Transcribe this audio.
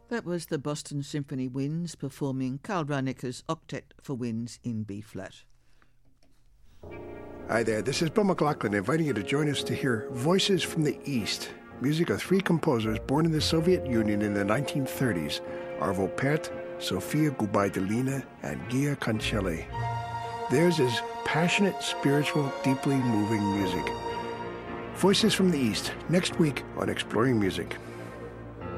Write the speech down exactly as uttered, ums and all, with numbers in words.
That was the Boston Symphony Winds performing Carl Reineker's Octet for Winds in B-flat. Hi there, this is Bill McLaughlin inviting you to join us to hear Voices from the East, music of three composers born in the Soviet Union in the nineteen thirties, Arvo Pärt, Sofia Gubaidulina, and Gia Cancelli. Theirs is passionate, spiritual, deeply moving music. Voices from the East, next week on Exploring Music.